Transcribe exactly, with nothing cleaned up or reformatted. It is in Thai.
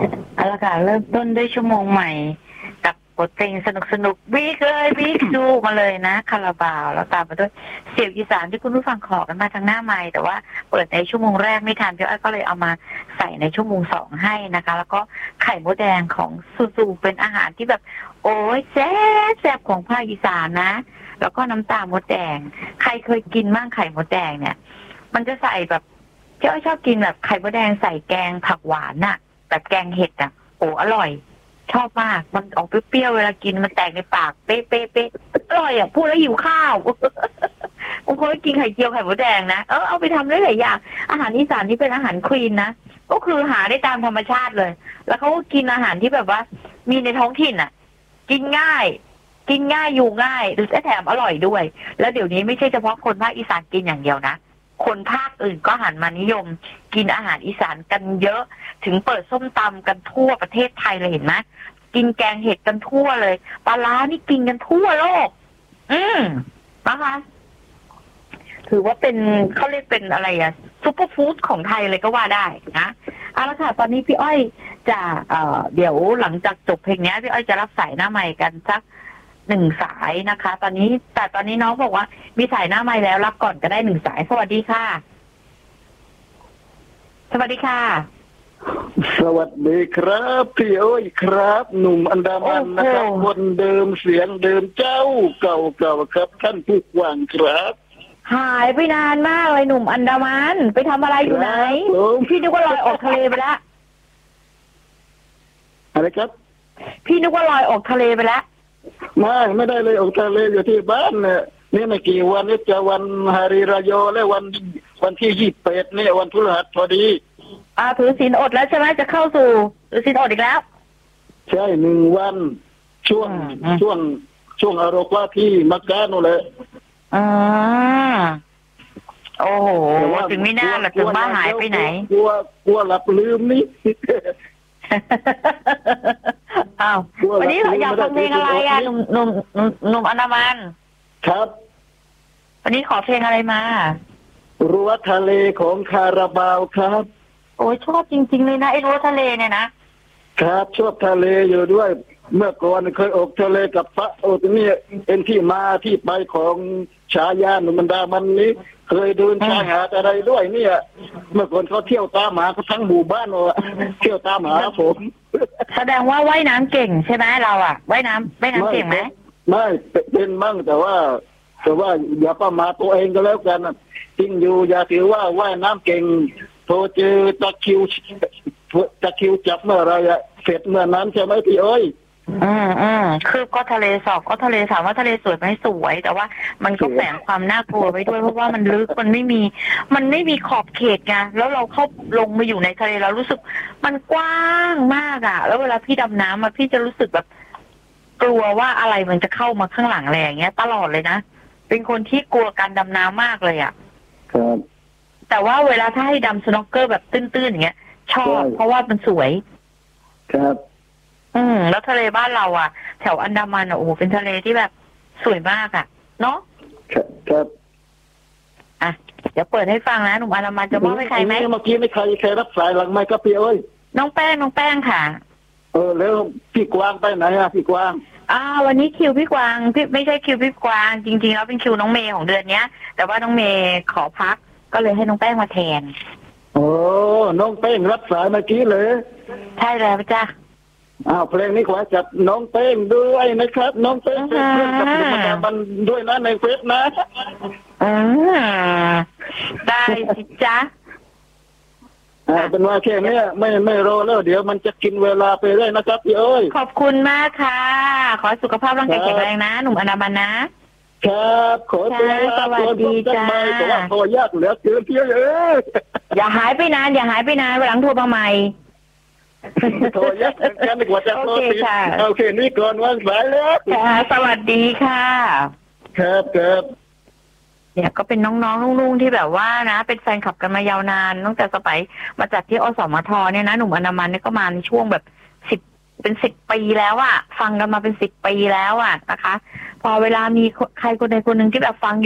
เอาละค่ะเริ่มต้นด้วยชั่วโมงใหม่กับบทเพลงสนุกสนุกบิ๊กเลยบิ๊กดูมาเลยนะคาราบาวแล้วตามมาด้วยเสียงอีสานที่คุณผู้ฟังขอกันมาทางหน้าไมค์แต่ว่าเปิดในชั่วโมงแรกไม่ทันพี่อ้อยก็เลยเอามาใส่ในชั่วโมงสองให้นะคะแล้วก็ไข่มดแดงของซูซูเป็นอาหารที่แบบโอ้ยแซ่บแซ่บของภาคอีสานนะแล้วก็น้ำตาลมดแดงใครเคยกินบ้างไข่มดแดงเนี่ยมันจะใส่แบบพี่อ้อยชอบกินแบบไข่มดแดงใส่แกงผักหวานน่ะแบบแกงเห็ดอ่ะโอ้อร่อยชอบมากมันออกเปรี้ยวๆเวลากินมันแตกในปากเป๊ะเป๊ะเป๊ะอร่อยอ่ะพูดแล้วหิวข้าวบางคนก็กินไข่เจียวไข่มดแดงนะเออเอาไปทำได้หลายอย่างอาหารอีสานที่เป็นอาหารคลีนนะก็คือหาได้ตามธรรมชาติเลยแล้วเขาก็กินอาหารที่แบบว่ามีในท้องถิ่นอ่ะกินง่ายกินง่ายอยู่ง่ายหรือแถมอร่อยด้วยแล้วเดี๋ยวนี้ไม่ใช่เฉพาะคนภาคอีสานกินอย่างเดียวนะคนภาคอื่นก็หันมานิยมกินอาหารอีสานกันเยอะถึงเปิดส้มตำกันทั่วประเทศไทยเลยเห็นไหมกินแกงเห็ดกันทั่วเลยปลาร้านี่กินกันทั่วโลกอืมนะคะถือว่าเป็นเขาเรียกเป็นอะไรอะซุปเปอร์ฟู้ดของไทยเลยก็ว่าได้นะเอาละค่ะตอนนี้พี่อ้อยจะเอ่อเดี๋ยวหลังจากจบเพลงนี้พี่อ้อยจะรับสายหน้าใหม่กันสักหนึ่งสายนะคะ ตอนนี้แต่ตอนนี้น้องบอกว่ามีสายหน้าใหม่แล้วรับก่อนก็ได้หนึ่งสายสวัสดีค่ะสวัสดีค่ะสวัสดีครับพี่โอ้ยครับหนุ่มอันดามันนะครับคนเดิมเสียงเดิมเจ้าเก่าเก่าครับท่านผู้ฟังครับหายไปนานมากเลยหนุ่มอันดามันไปทำอะไรอยู่ไหนพี่นึกว่าลอยออกทะเลไปแล้วอะไรครับพี่นึกว่าลอยออกทะเลไปแล้วไม่ไม่ได้เลยออกทะเลอยู่ที่บ้านเนี่ยนี่ไม่กี่วันนี้จะวันฮาริรายโยและวันวันที่ยี่สิบเอ็ดเนี่ยวันพฤหัสพอดีอ่าถือศีลอดแล้วใช่ไหมจะเข้าสู่ถือศีลอดอีกแล้วใช่หนึ่งวันช่วงช่วงช่วงอารมณ์ว่าที่มักกะโน่นแหละอ่าโอ้โหถึงไม่น่าหรอกถึงบ้าหายไปไหนกลัวกลัวหลับลืมนี่อ้าววันนี้อยากฟังเพลงอะไรอ่ะหนุ่มหนุ่มหนุ่มอันดามันครับวันนี้ขอเพลงอะไรมารั้วทะเลของคาราบาวครับโอ้ยชอบจริงๆเลยนะไอ้รั้วทะเลเนี่ยนะครับชอบทะเลอยู่ด้วยเมื่อก่อนเคยออกทะเลกับพระโอ้ตรงนี้เป็นที่มาที่ไปของฉายาหนุ่มอันดามันนี้เคยเดินชายหาดอะไรด้วยเนี่ยเมื่อก่อนเขาเที่ยวตามหาเขาทั้งหมู่บ้านเลยเที่ยวตามหาผมแสดงว่าว่ายน้ำเก่งใช่ไหมเราอ่ะว่ายน้ำว่ายน้ำเก่งไหมไม่เป็นมั่งแต่ว่าแต่ว่าอย่าประมาทตัวเองก็แล้วกันจริงอยู่อย่าถือว่าว่ายน้ำเก่งโทรเจอตะคิวตะคิวจับเมื่อไรอะเสร็จเมื่อนั้นใช่ไหมพี่เอ้ยอืมอืมคือก็ทะเลสอบก็ทะเลถามว่าทะเลสวยไหมสวยแต่ว่ามันก็แฝงความน่ากลัวไว้ด้วยเพราะว่ามันลึกมันไม่มีมันไม่มีขอบเขตไงแล้วเราเข้าลงมาอยู่ในทะเลเรารู้สึกมันกว้างมากอ่ะแล้วเวลาพี่ดำน้ำมาพี่จะรู้สึกแบบกลัวว่าอะไรมันจะเข้ามาข้างหลังอะไรอย่างเงี้ยตลอดเลยนะเป็นคนที่กลัวการดำน้ำมากเลยอ่ะครับแต่ว่าเวลาถ้าให้ดำสโนว์เกอร์แบบตื้นๆอย่างเงี้ยชอบเพราะว่ามันสวยครับอืมแล้วทะเลบ้านเราอ่ะแถวอันดามันอ่ะโอ้โหเป็นทะเลที่แบบสวยมากอ่ะเนาะครับครับอ่ะเดี๋ยวเปิดให้ฟังนะหนุ่มอันดามันจะมอบให้ใครไหมเมื่อกี้ไม่ใครใครรับสายหลังไม่ก็พี่เอ้ยน้องแป้งน้องแป้งค่ะเออแล้วพี่กวางไปไหนอ่ะพี่กวางอ่าวันนี้คิวพี่กวางพี่ไม่ใช่คิวพี่กวางจริงๆแล้วเป็นคิวน้องเมย์ของเดือนเนี้ยแต่ว่าน้องเมย์ขอพักก็เลยให้น้องแป้งมาแทนโอ้น้องแป้งรับสายเมื่อกี้เลยใช่แล้วจ้ะอ้าวเพลงนี้ขอจับน้องเป้งด้วยนะครับน้องเป้งเป็นเพื่อนกับธรรมดามันด้วยนะในเฟซนะอืมได้สิจ๊ะอ่าเป็นว่าแค่นี้ไม่ไม่รอแล้วเดี๋ยวมันจะกินเวลาไปเรื่อยนะครับพี่เอ้ยขอบคุณมากค่ะขอสุขภาพร่างกายแข็งแรงนะหนุ่มอนามันนะครับขอตัวลาตัวดีจ้าแต่ว่าโทรยากเหลือเกินพี่เอ้ยอย่าหายไปนานอย่าหายไปนานวันหลังโทรมาใหม่โทรยักกันดีกว่าจะโทรติดโอเคนี่ก่อนวันสายแล้วค่ะสวัสดีค่ะครับครับเนี่ยก็เป็นน้องๆลุงๆที่แบบว่านะเป็นแฟนคลับกันมายาวนานตั้งแต่สมัยมาจากที่อสมทเนี่ยนะหนุ่มอนามันเนี่ยก็มาในช่วงแบบสิบเป็นสิบปีแล้วอะฟังกันมาเป็นสิบปีแล้วอะนะคะพอเวลามีใครคนใดคนหนึ่งที่แบบฟัง